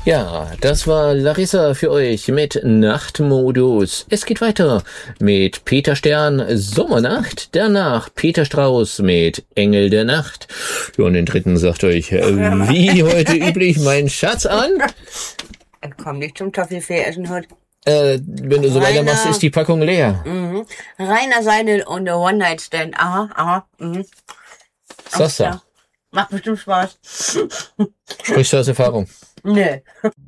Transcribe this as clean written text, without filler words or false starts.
Ja, das war Larissa für euch mit Nachtmodus. Es geht weiter mit Peter Stern, Sommernacht. Danach Peter Strauß mit Engel der Nacht. Ja, und den dritten sagt euch, wie heute üblich, mein Schatz an. Komm nicht zum Toffifee essen heute. Wenn du so weitermachst, ist die Packung leer. Mhm. Rainer Seidel und der One-Night-Stand. Aha. Sasa. Macht bestimmt Spaß. Sprichst du aus Erfahrung? Nee.